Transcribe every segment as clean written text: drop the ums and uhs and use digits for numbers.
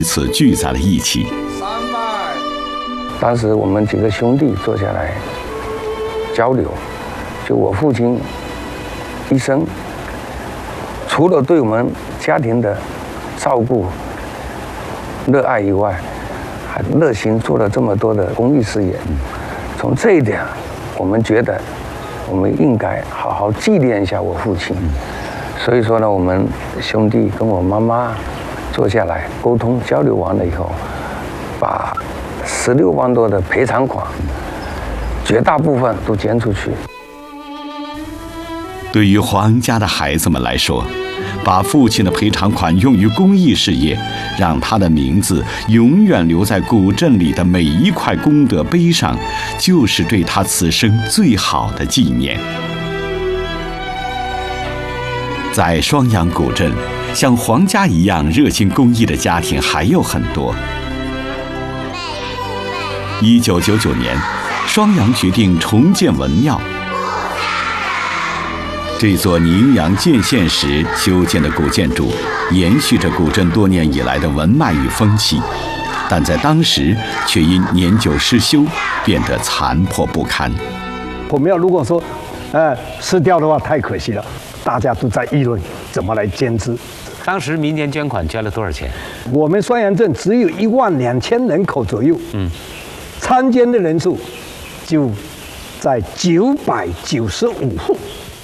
次聚在了一起。 当时我们几个兄弟坐下来交流，就我父亲一生除了对我们家庭的照顾、热爱以外，还热心做了这么多的公益事业。从这一点，我们觉得我们应该好好纪念一下我父亲。所以说呢，我们兄弟跟我妈妈坐下来沟通交流完了以后，把16万多的赔偿款，绝大部分都捐出去。 对于黄家的孩子们来说，把父亲的赔偿款用于公益事业，让他的名字永远留在古镇里的每一块功德碑上，就是对他此生最好的纪念。在双阳古镇，像黄家一样热心公益的家庭还有很多。1999年，双阳决定重建文庙。这座宁阳建县时修建的古建筑，延续着古镇多年以来的文脉与风气，但在当时却因年久失修，变得残破不堪。 我们要如果说，失掉的话，太可惜了。大家都在议论怎么来建制。 当时民间捐款捐了多少钱？ 我们双阳镇只有12000人口左右，参捐的人数就在995户。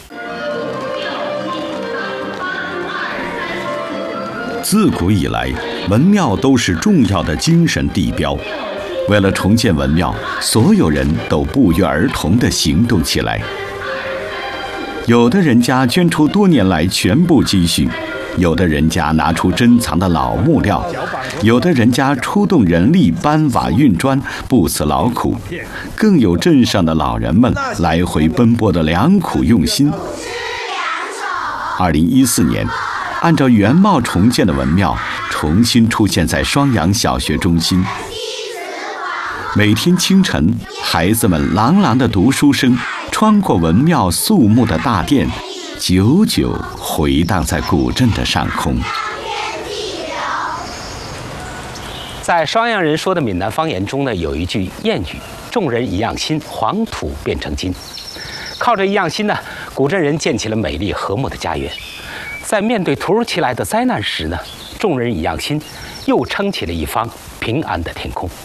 自古以来，文庙都是重要的精神地标。为了重建文庙，所有人都不约而同地行动起来。有的人家捐出多年来全部积蓄，有的人家拿出珍藏的老木料，有的人家出动人力搬瓦运砖，不辞劳苦，更有镇上的老人们来回奔波的良苦用心。2014年，按照原貌重建的文庙重新出现在双阳小学中心。每天清晨，孩子们朗朗的读书声穿过文庙肃穆的大殿，久久回荡在古镇的上空。 在双阳人说的闽南方言中呢，有一句谚语：“众人一样心，黄土变成金。”靠着一样心呢，古镇人建起了美丽和睦的家园。在面对突如其来的灾难时呢，众人一样心，又撑起了一方平安的天空。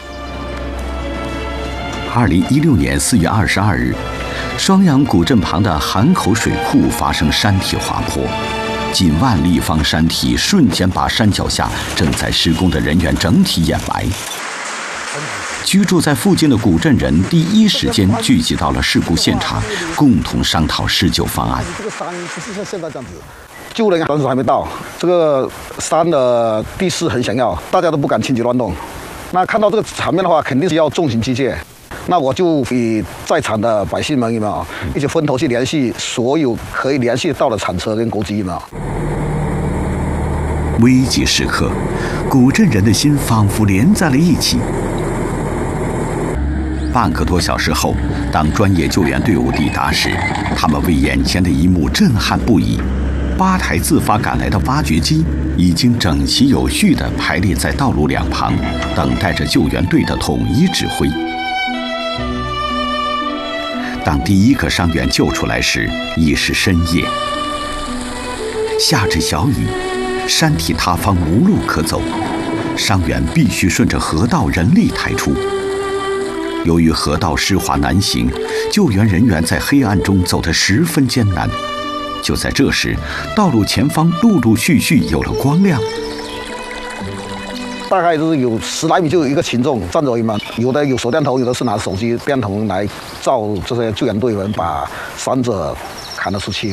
2016年4月22日，双阳古镇旁的韩口水库发生山体滑坡，近万立方山体瞬间把山脚下正在施工的人员整体掩埋。居住在附近的古镇人第一时间聚集到了事故现场，共同商讨施救方案。 这个山不是像现在这样子，救人当时还没到，这个山的地势很险要，大家都不敢轻举乱动。那看到这个场面的话，肯定是要重刑机械。那我就与在场的百姓们一起分头去联系所有可以联系到的铲车跟钩机危急时刻，古镇人的心仿佛连在了一起。半个多小时后，当专业救援队伍抵达时，他们为眼前的一幕震撼不已。8台自发赶来的挖掘机已经整齐有序地排列在道路两旁，等待着救援队的统一指挥。当第一个伤员救出来时，已是深夜，下着小雨，山体塌方无路可走，伤员必须顺着河道人力抬出。由于河道湿滑难行，救援人员在黑暗中走得十分艰难。就在这时，道路前方陆陆续续有了光亮。 大概就是有10来米就有一个群众站着有的有手电筒，有的是拿手机电筒来照这些救援队员把伤者扛了出去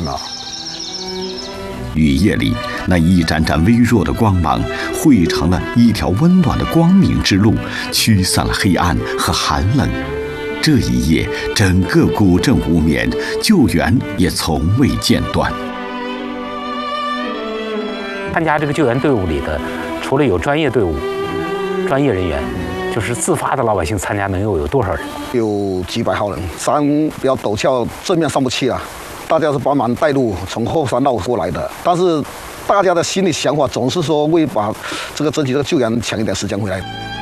雨夜里，那一盏盏微弱的光芒汇成了一条温暖的光明之路，驱散了黑暗和寒冷。这一夜，整个古镇无眠，救援也从未间断。 参加这个救援队伍里的，除了有专业队伍、专业人员，就是自发的老百姓参加，能有多少人？ 有几百号人，山比较陡峭，正面上不去了。大家是帮忙带路，从后山绕过来的。但是大家的心理想法总是说为把这个争取这个救援抢一点时间回来。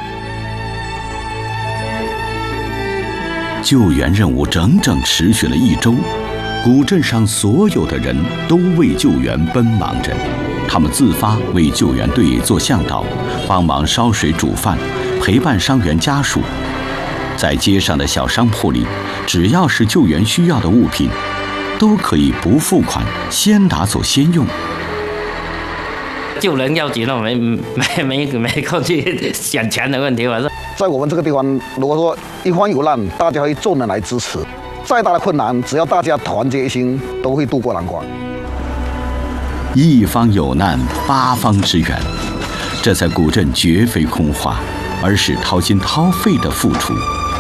救援任务整整持续了1周，古镇上所有的人都为救援奔忙着。他们自发为救援队做向导，帮忙烧水煮饭，陪伴伤员家属。在街上的小商铺里，只要是救援需要的物品，都可以不付款，先拿走先用。 救人要紧了，没空去想钱的问题嘛。 在我们这个地方，如果说一方有难，大家会众人来支持。再大的困难，只要大家团结一心，都会渡过难关。 一方有难，八方支援，这在古镇绝非空话，而是掏心掏肺的付出。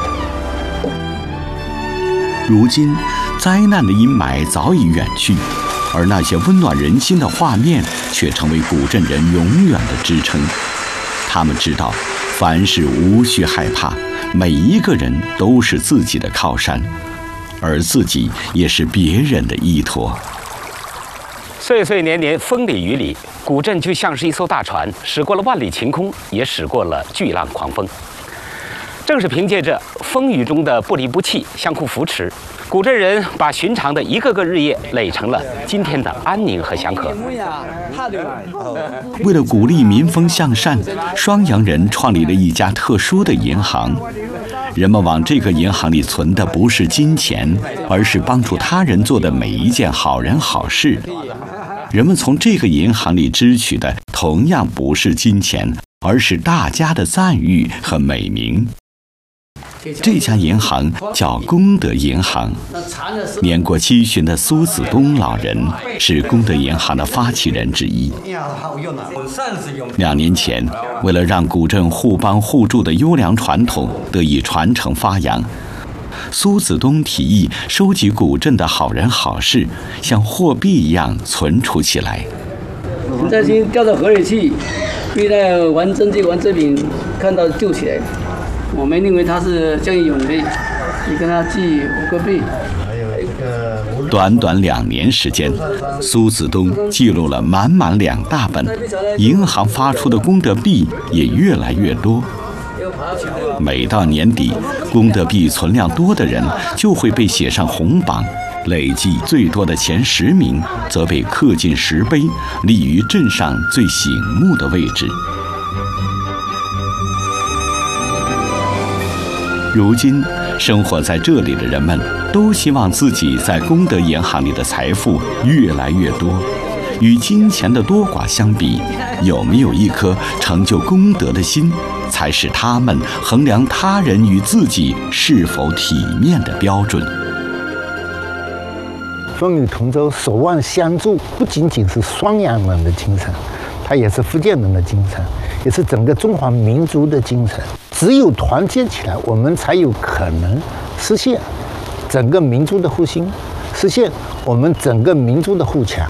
如今，灾难的阴霾早已远去，而那些温暖人心的画面却成为古镇人永远的支撑。他们知道，凡事无需害怕，每一个人都是自己的靠山，而自己也是别人的依托。 岁岁年年，风里雨里，古镇就像是一艘大船，驶过了万里晴空，也驶过了巨浪狂风。正是凭借着风雨中的不离不弃、相互扶持，古镇人把寻常的一个个日夜垒成了今天的安宁和祥和。 为了鼓励民风向善，双阳人创立了一家特殊的银行。人们往这个银行里存的不是金钱，而是帮助他人做的每一件好人好事。人们从这个银行里支取的同样不是金钱，而是大家的赞誉和美名。这家银行叫功德银行，年过70的苏子东老人是功德银行的发起人之一。2年前，为了让古镇互帮互助的优良传统得以传承发扬，苏子东提议收集古镇的好人好事，像货币一样存储起来。 现在先掉到河里去，为了玩证件、玩这饼，看到救起来。我们认为他是见义勇为，你跟他记5个币。 短短2年时间，苏子东记录了满满2大本，银行发出的功德币也越来越多。每到年底，功德币存量多的人就会被写上红榜，累计最多的前10名则被刻进石碑，立于镇上最醒目的位置。如今，生活在这里的人们都希望自己在功德银行里的财富越来越多。与金钱的多寡相比，有没有一颗成就功德的心，才是他们衡量他人与自己是否体面的标准。 风雨同舟，守望相助，不仅仅是双阳人的精神，它也是福建人的精神，也是整个中华民族的精神。只有团结起来，我们才有可能实现整个民族的复兴，实现我们整个民族的富强。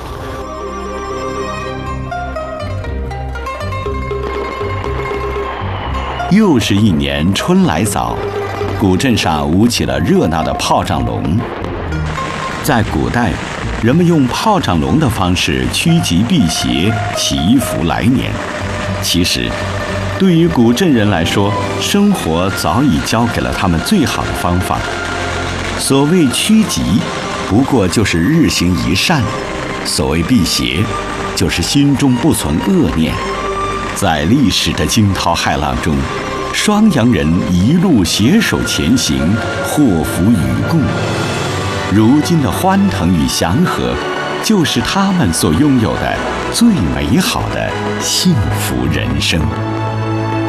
又是一年春来早，古镇上舞起了热闹的炮仗龙。在古代，人们用炮仗龙的方式趋吉避邪，祈福来年。其实，对于古镇人来说，生活早已教给了他们最好的方法。所谓趋吉，不过就是日行一善；所谓避邪，就是心中不存恶念。在历史的惊涛骇浪中，双阳人一路携手前行，祸福与共。如今的欢腾与祥和，就是他们所拥有的最美好的幸福人生。